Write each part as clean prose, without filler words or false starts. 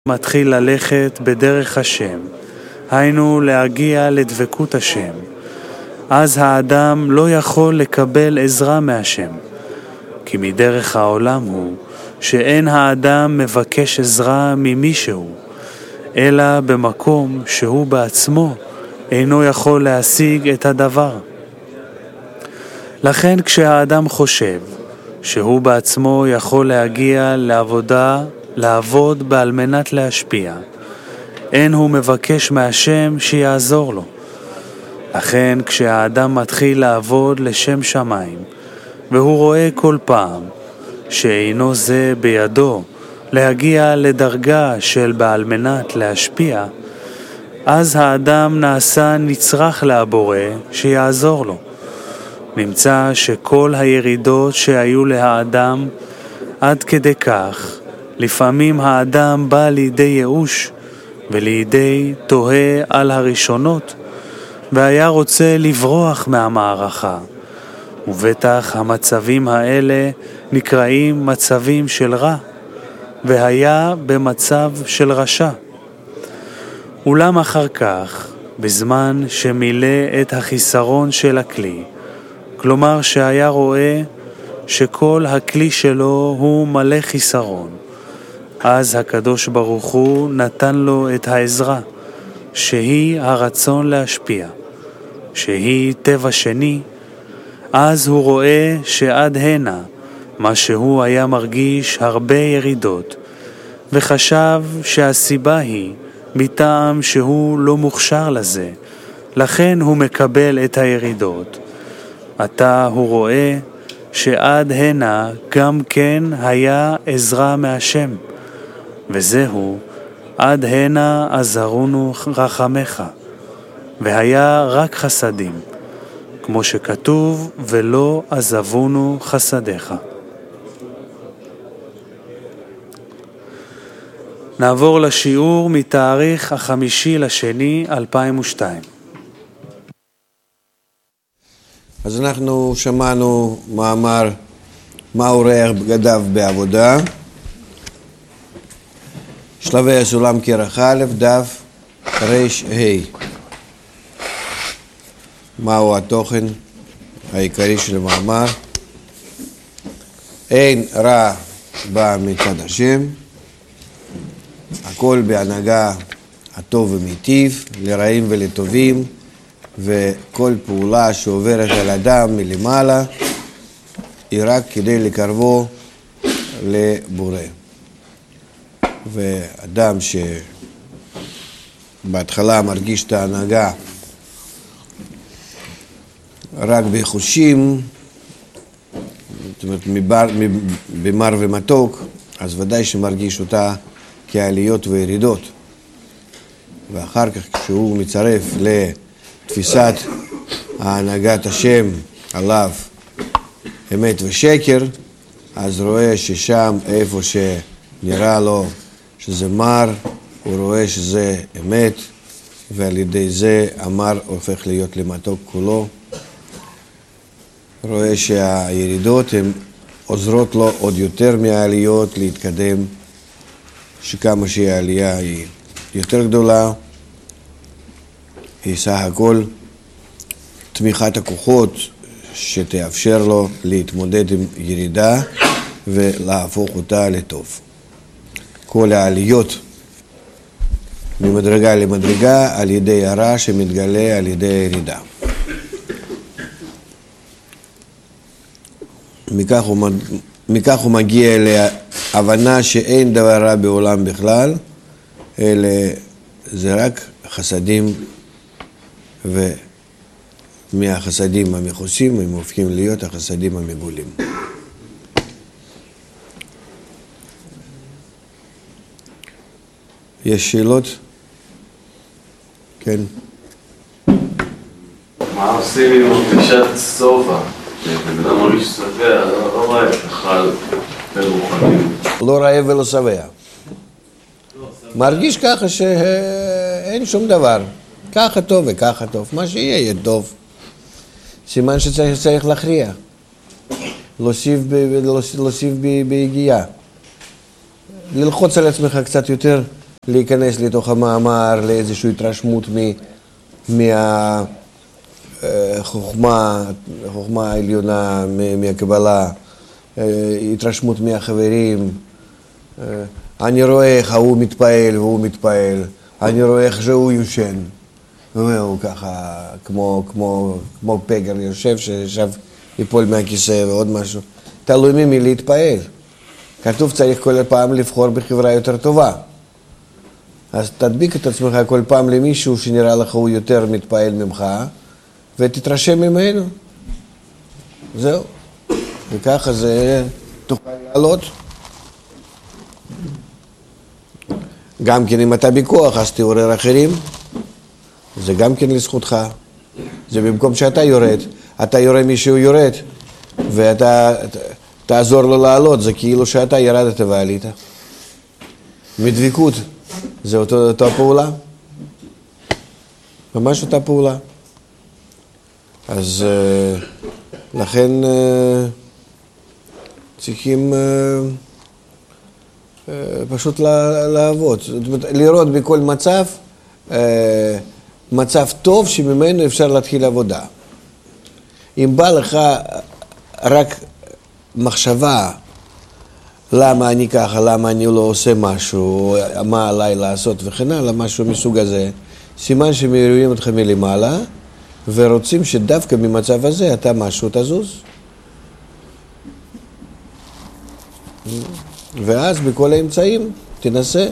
מתחיל ללכת בדרך השם, היינו להגיע לדבקות השם. אז האדם לא יכול לקבל עזרה מהשם, כי מדרך העולם הוא שאין האדם מבקש עזרה ממישהו, אלא במקום שהוא בעצמו אינו יכול להשיג את הדבר. לכן כשהאדם חושב שהוא בעצמו יכול להגיע לעבוד בעל מנת להשפיע, אין הוא מבקש מהשם שיעזור לו. לכן כשהאדם מתחיל לעבוד לשם שמיים, והוא רואה כל פעם שאינו זה בידו להגיע לדרגה של בעל מנת להשפיע, אז האדם נעשה נצרך לבורא שיעזור לו. נמצא שכל הירידות שהיו לאדם עד כדי כך, לפעמים האדם בא לידי ייאוש ולידי תוהה על הראשונות, והיה רוצה לברוח מהמערכה. ובטח המצבים האלה נקראים מצבים של רע, והיה במצב של רשע. אולם אחר כך, בזמן שמילא את החיסרון של הכלי, כלומר שהיה רואה שכל הכלי שלו הוא מלא חיסרון, אז הקדוש ברוך הוא נתן לו את העזרה, שהיא הרצון להשפיע, שהיא טבע שני. אז הוא רואה שעד הנה, מה שהוא היה מרגיש הרבה ירידות, וחשב שהסיבה היא מטעם שהוא לא מוכשר לזה, לכן הוא מקבל את הירידות. עתה הוא רואה שעד הנה גם כן היה עזרה מהשם, וזהו עד הנה עזרונו רחמך, והיה רק חסדים, כמו שכתוב ולא עזבונו חסדיך. נעבור לשיעור מתאריך 5/2/2002. אז אנחנו שמענו מאמר מה אורח בגדיו בעבודה, שלבי הסולם כרך א', דף ר"ה. מהו התוכן העיקרי של המאמר? אין רע בא מצד השם, הכל בהנהגה הטוב ומיטיב, לרעים ולטובים, וכל פעולה שעוברת על אדם מלמעלה היא רק כדי לקרבו לבורא. ואדם שבהתחלה מרגיש את ההנהגה רק בחושים, זאת אומרת במר ומתוק, אז ודאי שמרגיש אותה כעליות וירידות. ואחר כך כשהוא מצרף לתפיסת ההנהגת השם עליו אמת ושקר, אז רואה ששם איפה שנראה לו שזה מר, הוא רואה שזה אמת, ועל ידי זה המר הופך להיות למתוק כולו. רואה שהירידות הן עוזרות לו עוד יותר מהעליות להתקדם, שכמה שהעלייה היא יותר גדולה, היא סך הכל תמיכת הכוחות שתאפשר לו להתמודד עם ירידה ולהפוך אותה לטוב. כל העליות ממדרגה למדרגה על ידי הרע שמתגלה על ידי הירידה. מכך הוא מגיע להבנה שאין דבר רע בעולם בכלל, אלא זה רק חסדים, ומהחסדים המכוסים הם הופכים להיות החסדים המגולים. יש שאלות? כן. מה עושים עם הרגשת סובה? בן אדם מרגיש שבע, לא רעב, אכל ברוחנים. לא רעב ולא שבע. מרגיש ככה שאין שום דבר. ככה טוב וככה טוב. מה שיהיה יהיה טוב. סימן שצריך להכריע. להוסיף ביגיעה. ללחוץ על עצמך קצת יותר להיכנס לתוך המאמר, לאיזושהי התרשמות מהחוכמה העליונה, מהקבלה, התרשמות מהחברים. אני רואה איך הוא מתפעל והוא מתפעל, אני רואה איך שהוא יושן. והוא ככה, כמו פגר יושב, ששב ייפול מהכיסא ועוד משהו. תלוי ממי להתפעל. כתוב צריך כל פעם לבחור בחברה יותר טובה. אז תדביק את עצמך כל פעם למישהו שנראה לך הוא יותר מתפעל ממך, ותתרשם ממנו. זהו. וככה זה תוכל לעלות. גם כן אם אתה בכוח, אז תעורר אחרים. זה גם כן לזכותך. זה במקום שאתה יורד. אתה יורד מישהו יורד, ואתה תעזור לו לעלות. זה כאילו שאתה ירדת ועלית. מדביקות. זה אותה פעולה. ממש אותה פעולה. אז לכן צריכים פשוט לעבוד. זאת אומרת, לראות בכל מצב, מצב טוב שממנו אפשר להתחיל עבודה. אם בא לך רק מחשבה, למה אני ככה, למה אני לא עושה משהו, מה עליי לעשות וכן הלאה, משהו מסוג הזה, סימן שמעירים אותך מלמעלה, ורוצים שדווקא ממצב הזה אתה משהו תזוז. ואז בכל האמצעים תנסה.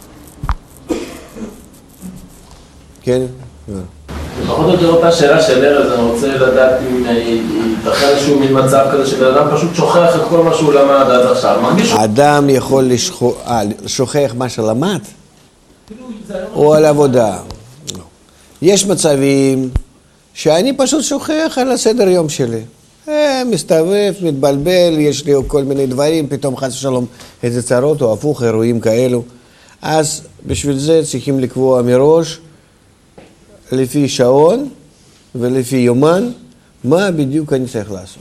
כן? לפחות יותר אותה שאלה של ארז, אני רוצה לדעת אם ייתכן איזשהו מין מצב כזה שבן אדם פשוט שוכח את כל מה שהוא למד עד עכשיו. אדם יכול לשוכח מה שלמד? או על עבודה? יש מצבים שאני פשוט שוכח על הסדר יום שלי. מסתובב, מתבלבל, יש לי כל מיני דברים, פתאום חס ושלום איזה צרות או הפוך, אירועים כאלו. אז בשביל זה צריכים לקבוע מראש, לפי שעון ולפי יומן, מה בדיוק אני צריך לעשות.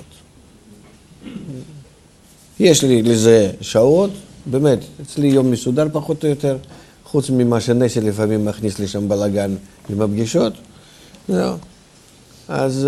יש לי לזה שעות, באמת, אצלי יום מסודר פחות או יותר, חוץ ממה שנסי לפעמים מכניס לי שם בלגן עם הפגישות. זהו. אז,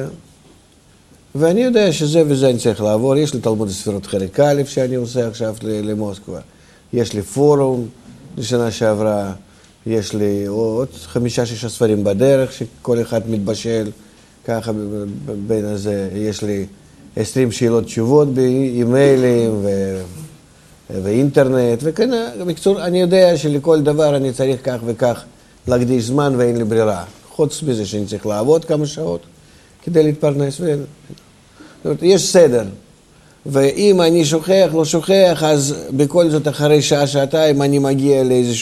ואני יודע שזה וזה אני צריך לעבור. יש לי תלמוד הספירות חלק א' שאני עושה עכשיו למוסקבה. יש לי פורום לשנה שעברה. יש לי עוד 5-6 ספרים בדרך שכל אחד מתבשל. ככה בין הזה יש לי 20 שאלות תשובות באימיילים ואינטרנט וכן. בקצור, אני יודע שלכל דבר אני צריך כך וכך להקדיש זמן ואין לי ברירה. חוץ מזה שאני צריך לעבוד כמה שעות כדי להתפרנס. יש סדר. ואם אני שוכח, לא שוכח, אז בכל זאת אחרי שעה-שעתיים אני מגיע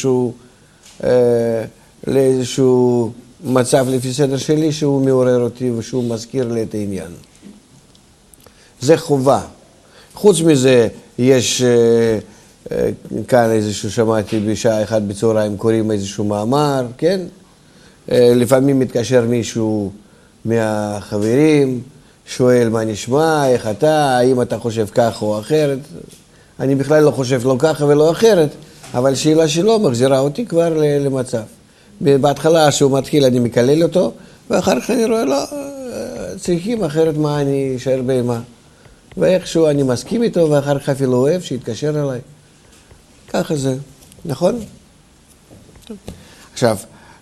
לאיזשהו מצב לפי סדר שלי שהוא מעורר אותי ושהוא מזכיר לי את העניין. זה חובה. חוץ מזה יש כאן איזשהו, שמעתי בשעה 1 בצהריים קוראים איזשהו מאמר, כן? לפעמים מתקשר מישהו מהחברים, שואל מה נשמע, איך אתה, האם אתה חושב כך או אחרת. אני בכלל לא חושב לא ככה ולא אחרת, אבל שאלה שלו מחזירה אותי כבר למצב. בהתחלה שהוא מתחיל אני מקלל אותו, ואחר כך אני רואה לא, צריכים אחרת מה אני אשאר בהמה. ואיכשהו אני מסכים איתו, ואחר כך אפילו אוהב שיתקשר אליי. ככה זה, נכון? עכשיו,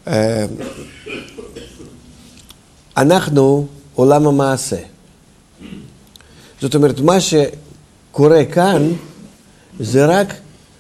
אנחנו עולם המעשה. זאת אומרת, מה שקורה כאן זה רק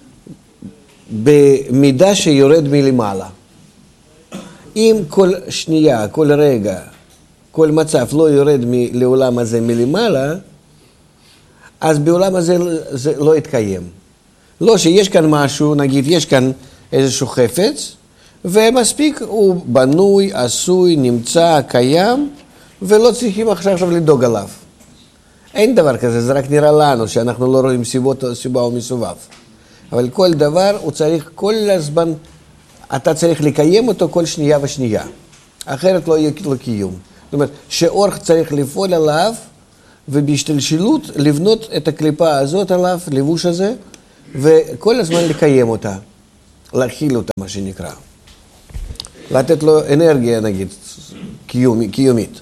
במידה שיורד מלמעלה. אם כל שנייה, כל רגע, כל מצב לא יורד לעולם הזה מלמעלה, אז בעולם הזה זה לא יתקיים. לא שיש כאן משהו, נגיד יש כאן איזשהו חפץ, ומספיק הוא בנוי, עשוי, נמצא, קיים, ולא צריכים עכשיו לדאוג עליו. אין דבר כזה, זה רק נראה לנו שאנחנו לא רואים סיבה או מסובב. אבל כל דבר הוא צריך כל הזמן, אתה צריך לקיים אותו כל שנייה ושנייה. אחרת לא יהיה לו קיום. זאת אומרת, שאורך צריך לפעול עליו, ובהשתלשלות לבנות את הקליפה הזאת עליו, לבוש הזה, וכל הזמן לקיים אותה. להכיל אותה, מה שנקרא. לתת לו אנרגיה, נגיד, קיומית.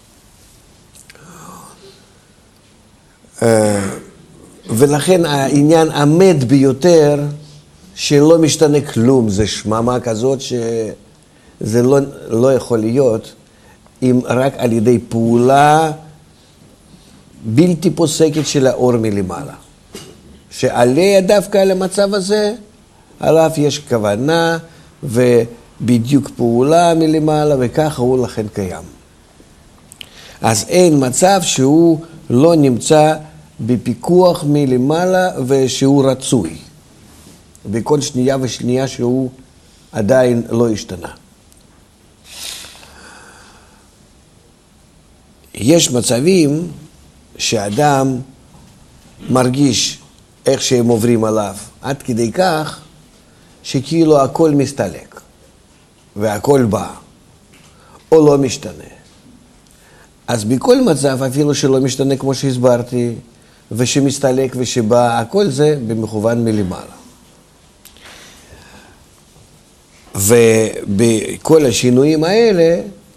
ולכן העניין עמד ביותר, שלא משתנה כלום, זה שממה כזאת שזה לא יכול להיות, אם רק על ידי פעולה בלתי פוסקת של האור מלמעלה. שעליה דווקא על המצב הזה, עליו יש כוונה ובדיוק פעולה מלמעלה, וככה הוא לכן קיים. אז אין מצב שהוא לא נמצא בפיקוח מלמעלה ושהוא רצוי. בכל שנייה ושנייה שהוא עדיין לא השתנה. יש מצבים שאדם מרגיש איך שהם עוברים עליו, עד כדי כך שכאילו הכל מסתלק, והכל בא, או לא משתנה. אז בכל מצב, אפילו שלא משתנה כמו שהסברתי, ושמסתלק ושבא, הכל זה במכוון מלמעלה. ובכל השינויים האלה,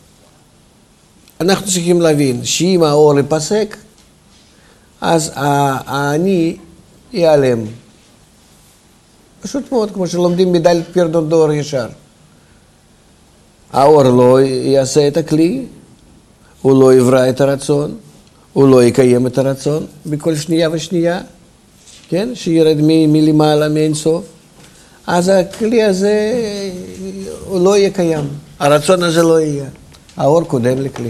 אנחנו צריכים להבין שאם האור ייפסק, אז האני ייעלם. פשוט מאוד, כמו שלומדים מדלת פירדון דור ישר. האור לא יעשה את הכלי, הוא לא יברא את הרצון, הוא לא יקיים את הרצון בכל שנייה ושנייה, כן? שירד מלמעלה, מאינסוף. אז הכלי הזה הוא לא יהיה קיים. הרצון הזה לא יהיה. האור קודם לכלי.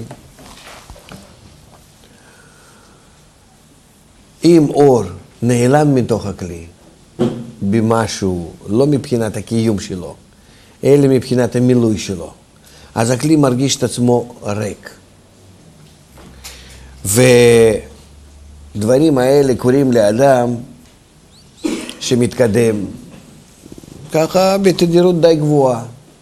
אם אור נעלם מתוך הכלי במשהו, לא מבחינת הקיום שלו, אלא מבחינת המילוי שלו, אז הכלי מרגיש את עצמו ריק. ודברים האלה קוראים לאדם שמתקדם ככה בתדירות די גבוהה.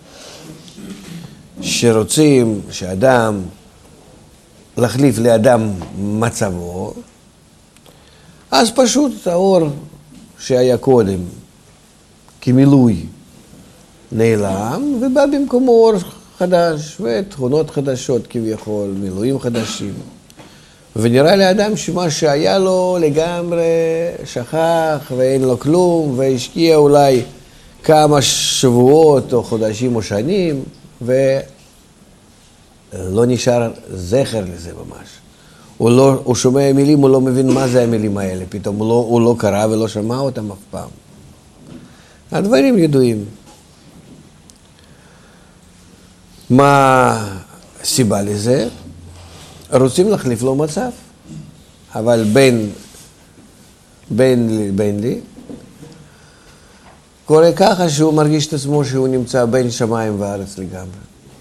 שרוצים שאדם להחליף לאדם מצבו, אז פשוט האור שהיה קודם כמילוי נעלם, ובא במקומו אור חדש, ותכונות חדשות כביכול, מילואים חדשים. ונראה לאדם שמה שהיה לו לגמרי שכח ואין לו כלום, והשקיע אולי כמה שבועות או חודשים או שנים, ולא נשאר זכר לזה ממש. הוא שומע מילים, הוא לא מבין מה זה המילים האלה, פתאום הוא לא קרא ולא שמע אותם אף פעם. הדברים ידועים. מה הסיבה לזה? רוצים להחליף לו מצב, אבל בין לי, קורה ככה שהוא מרגיש את עצמו שהוא נמצא בין שמיים וארץ לגמרי.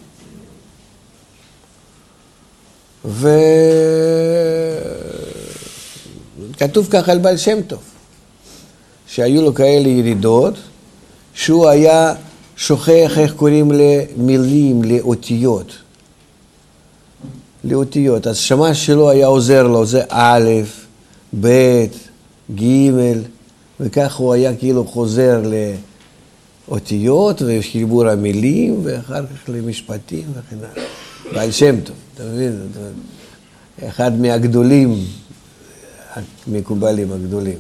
וכתוב ככה על בעל שם טוב, שהיו לו כאלה ירידות, שהוא היה שוכח איך קוראים למילים, לאותיות. אז שמש שלו היה עוזר לו, זה א', ב', ג', וכך הוא היה כאילו חוזר לאותיות וחיבור המילים, ואחר כך למשפטים וכן הלאה. בעל שם טוב, אתה מבין? אחד מהגדולים, המקובלים הגדולים.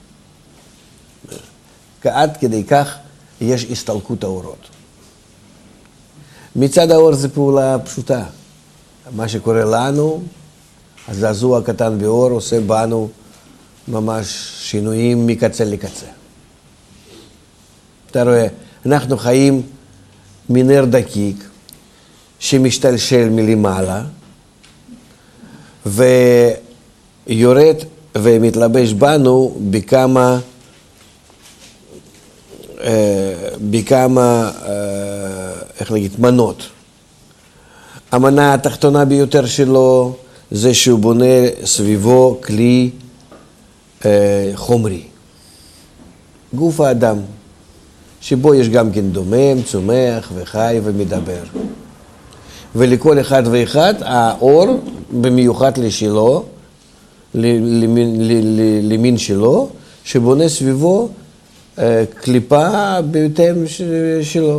עד כדי כך יש הסתלקות האורות. מצד האור זה פעולה פשוטה. מה שקורה לנו, הזעזוע הקטן באור עושה בנו ממש שינויים מקצה לקצה. אתה רואה, אנחנו חיים מנר דקיק שמשתלשל מלמעלה ויורד ומתלבש בנו בכמה איך להגיד, מנות. המנה התחתונה ביותר שלו זה שהוא בונה סביבו כלי חומרי. גוף האדם, שבו יש גם כן דומם, צומח וחי ומדבר. ולכל אחד ואחד האור, במיוחד לשלו, למין שלו, שבונה סביבו קליפה בהתאם שלו.